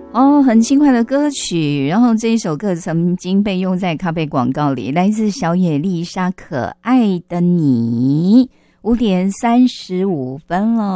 哦，很轻快的歌曲，然后这一首歌曾经被用在咖啡广告里，来自小野丽莎《可爱的你》。5:35了。